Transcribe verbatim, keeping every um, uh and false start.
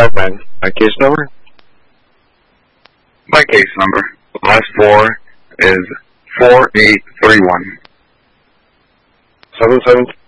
man. My case number? My case number, last four is four eight three one. Seven seven